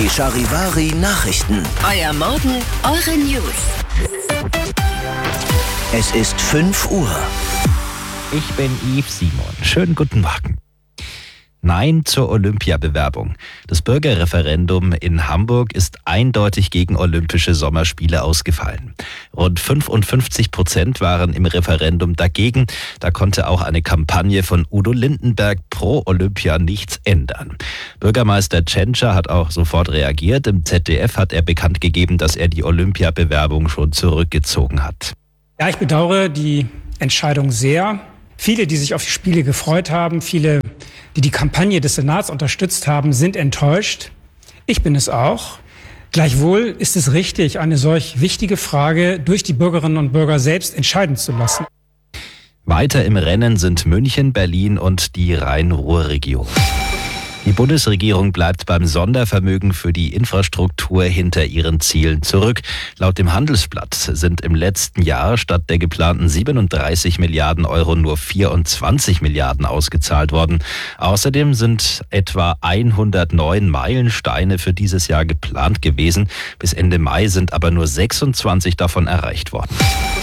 Die Charivari Nachrichten. Euer Morgen, eure News. Es ist 5 Uhr. Ich bin Yves Simon. Schönen guten Morgen. Nein zur Olympiabewerbung. Das Bürgerreferendum in Hamburg ist eindeutig gegen Olympische Sommerspiele ausgefallen. Rund 55% waren im Referendum dagegen. Da konnte auch eine Kampagne von Udo Lindenberg pro Olympia nichts ändern. Bürgermeister Tschentscher hat auch sofort reagiert. Im ZDF hat er bekannt gegeben, dass er die Olympiabewerbung schon zurückgezogen hat. Ja, ich bedauere die Entscheidung sehr. Viele, die sich auf die Spiele gefreut haben, viele, die Kampagne des Senats unterstützt haben, sind enttäuscht. Ich bin es auch. Gleichwohl ist es richtig, eine solch wichtige Frage durch die Bürgerinnen und Bürger selbst entscheiden zu lassen. Weiter im Rennen sind München, Berlin und die Rhein-Ruhr-Region. Die Bundesregierung bleibt beim Sondervermögen für die Infrastruktur hinter ihren Zielen zurück. Laut dem Handelsblatt sind im letzten Jahr statt der geplanten 37 Milliarden Euro nur 24 Milliarden ausgezahlt worden. Außerdem sind etwa 109 Meilensteine für dieses Jahr geplant gewesen. Bis Ende Mai sind aber nur 26 davon erreicht worden.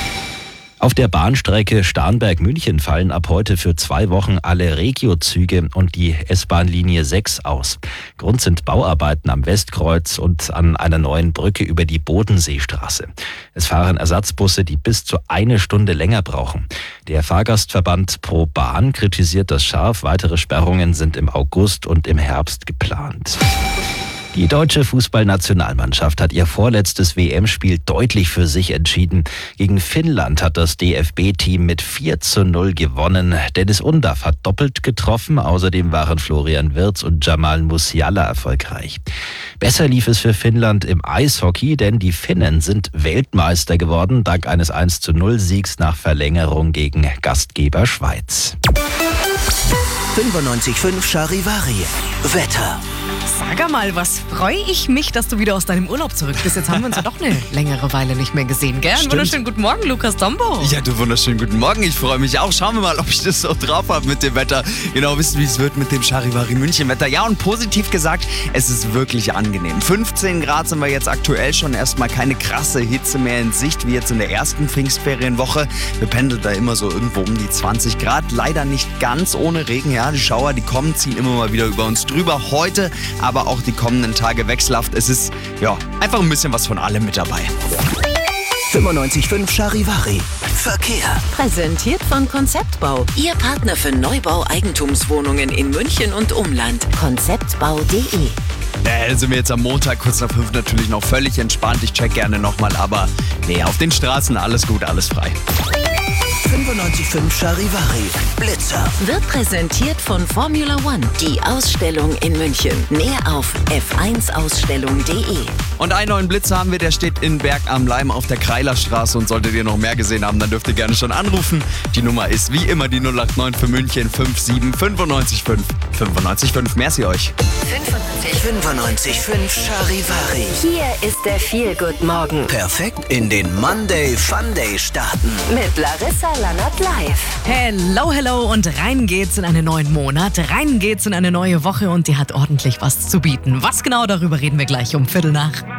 Auf der Bahnstrecke Starnberg-München fallen ab heute für 2 Wochen alle Regio-Züge und die S-Bahn-Linie 6 aus. Grund sind Bauarbeiten am Westkreuz und an einer neuen Brücke über die Bodenseestraße. Es fahren Ersatzbusse, die bis zu 1 Stunde länger brauchen. Der Fahrgastverband Pro Bahn kritisiert das scharf. Weitere Sperrungen sind im August und im Herbst geplant. Die deutsche Fußballnationalmannschaft hat ihr vorletztes WM-Spiel deutlich für sich entschieden. Gegen Finnland hat das DFB-Team mit 4:0 gewonnen. Dennis Undaff hat doppelt getroffen. Außerdem waren Florian Wirtz und Jamal Musiala erfolgreich. Besser lief es für Finnland im Eishockey, denn die Finnen sind Weltmeister geworden, dank eines 1:0-Siegs nach Verlängerung gegen Gastgeber Schweiz. 95.5 Charivari. Wetter. Sag mal, was freue ich mich, dass du wieder aus deinem Urlaub zurück bist. Jetzt haben wir uns ja doch eine längere Weile nicht mehr gesehen, gell? Stimmt. Wunderschönen guten Morgen, Lukas Dombo. Ja, du wunderschönen guten Morgen. Ich freue mich auch. Schauen wir mal, ob ich das so drauf habe mit dem Wetter. Genau, wissen, wie es wird mit dem Charivari München Wetter. Ja, und positiv gesagt, es ist wirklich angenehm. 15 Grad sind wir jetzt aktuell schon. Erstmal keine krasse Hitze mehr in Sicht, wie jetzt in der ersten Pfingstferienwoche. Wir pendeln da immer so irgendwo um die 20 Grad. Leider nicht ganz ohne Regen. Ja, die Schauer, die kommen, ziehen immer mal wieder über uns drüber. Heute aber auch die kommenden Tage wechselhaft. Es ist, ja, einfach ein bisschen was von allem mit dabei. 95.5 Charivari. Verkehr. Präsentiert von Konzeptbau. Ihr Partner für Neubau-Eigentumswohnungen in München und Umland. Konzeptbau.de. Sind wir jetzt am Montag kurz nach 5 natürlich noch völlig entspannt. Ich check gerne nochmal, aber nee, auf den Straßen alles gut, alles frei. 95.5 Charivari. Blitzer. Wird präsentiert von Formula One. Die Ausstellung in München. Mehr auf f1ausstellung.de. Und einen neuen Blitzer haben wir, der steht in Berg am Leim auf der Kreilerstraße. Und solltet ihr noch mehr gesehen haben, dann dürft ihr gerne schon anrufen. Die Nummer ist wie immer die 089 für München 57 95 5 95 5. Merci euch. 95.5 Charivari. Hier ist der Feel-Good-Morgen. Perfekt in den Monday Fun Day starten. Mit Larissa Lannert live. Hello, hello und rein geht's in einen neuen Monat. Rein geht's in eine neue Woche und die hat ordentlich was zu bieten. Was genau, darüber reden wir gleich um 7:15.